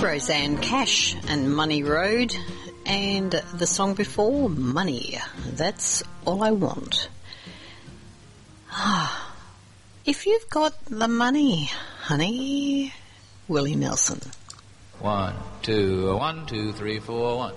Roseanne Cash and Money Road, and the song before, Money. That's all I want. If you've got the money, honey. Willie Nelson. 1, 2, 1, 2, 3, 4, 1.